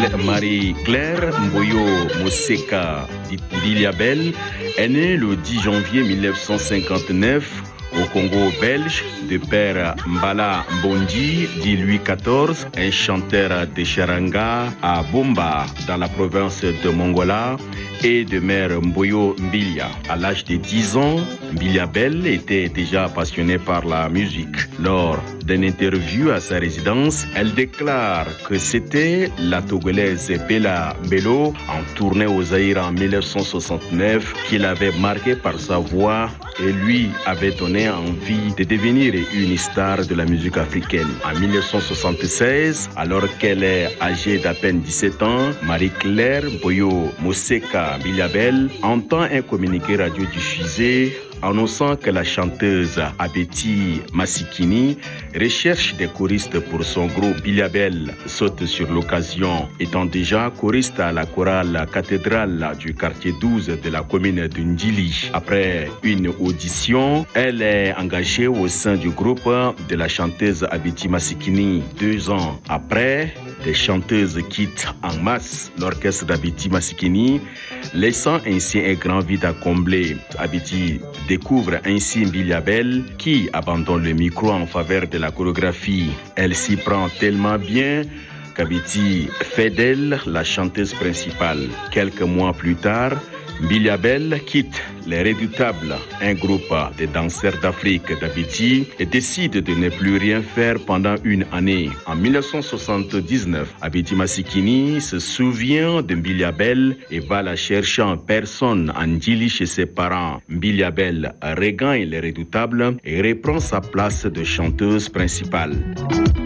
Marie-Claire Mboyo Moseka Biliabel est née le 10 janvier 1959 au Congo belge, de père Mbala Mbondi, dit Louis XIV, un chanteur de charanga à Bomba, dans la province de Mongola, et de mère Mboyo Mbilia. À l'âge de 10 ans, Biliabel était déjà passionnée par la musique. Lors d'une interview à sa résidence, elle déclare que c'était la Togolaise Bella Bello, en tournée au Zaïre en 1969, qui l'avait marqué par sa voix et lui avait donné envie de devenir une star de la musique africaine. En 1976, alors qu'elle est âgée d'à peine 17 ans, Marie-Claire Mboyo Moseka Biliabel entend un communiqué radio diffusé annonçant que la chanteuse Abeti Masikini recherche des choristes pour son groupe. Biliabel saute sur l'occasion, étant déjà choriste à la chorale cathédrale du quartier 12 de la commune de Ndjili. Après une audition, elle est engagée au sein du groupe de la chanteuse Abeti Masikini. 2 ans après, les chanteuses quittent en masse l'orchestre d'Abeti Masikini, laissant ainsi un grand vide à combler. Abeti découvre ainsi Biliabel qui abandonne le micro en faveur de la chorégraphie. Elle s'y prend tellement bien qu'Abeti fait d'elle la chanteuse principale. Quelques mois plus tard, Biliabel quitte Les Redoutables, un groupe de danseurs d'Afrique d'Abeti, et décide de ne plus rien faire pendant une année. En 1979, Abeti Masikini se souvient de Biliabel et va la chercher en personne en Ndjili chez ses parents. Biliabel regagne Les Redoutables et reprend sa place de chanteuse principale.